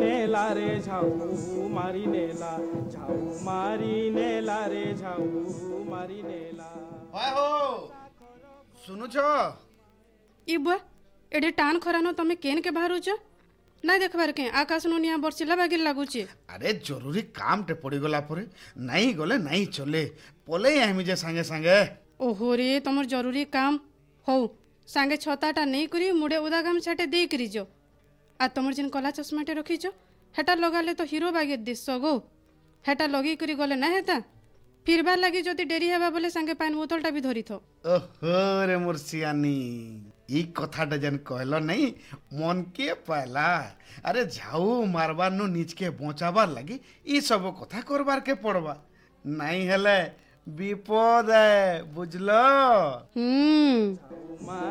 नेला रे झाऊ मारी नेला झाऊ मारी नेला रे झाऊ मारी नेला হয় হো শুনুছ ଇ ବୁଆ ଏଠି ଟାଣ ଖରାନ ତମେ କେନ୍ କେ ବାହାରୁଛ ନାଇଁ ଦେଖବାର କେଁ ଆକାଶ ନିଆଁ ବର୍ଷିଲା ବାଗିର ଲାଗୁଛି। আরে জরুরি কামটে পড়িগলা পরে নাই গলে নাই চলে পলেই আইমি যে সাঙ্গে সাঙ্গে ଓହୋ ରେ ତମର ଜରୁରୀ କାମ ହଉ ସାଙ୍ଗେ ଛତାଟା ନେଇକରି ମୁଡ଼େ ଉଦା ଗାମଛାଟେ ଦେଇକରି ଯ ଆଉ ତମର ଯେନ୍ କଲା ଚଷମାଟେ ରଖିଛ ହେଟା ଲଗାଲେ ତ ହିରୋ ବାଗିର ଦିଶ ଗୋ ହେଟା ଲଗେଇକରି ଗଲେ ନା ହେତା ଫିରବାର ଲାଗି ଯଦି ଡେରି ହେବା ବୋଲେ ସାଙ୍ଗେ ପାଣି ବୋତଲଟା ବି ଧରିଥ। ওহো রে মোর সিয়ানি এই কথাটা যেন কহল নাই মন কে পাইলা আরে ঝাউ মারবার নু নিজকে বঁচাবার লাগি ই সব কথা করবার কে পড়বা নাই হেলে বিপদ বুঝল। ହୁଁ